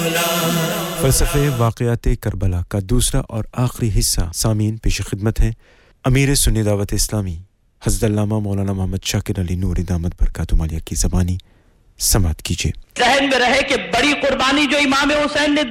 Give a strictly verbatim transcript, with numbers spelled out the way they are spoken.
फ़लसफ़े वाक़यात Karbala का दूसरा और आखिरी हिस्सा सामीन पेश खिदमत है अमीर सुन्नी दावत इस्लामी हज़रत अल्लामा मौलाना मोहम्मद शाकिर अली नूरी दामत बरकातुहू आलिया की ज़बानी समाअत कीजिए। ज़हन में रहे कि बड़ी कुर्बानी जो इमाम हुसैन ने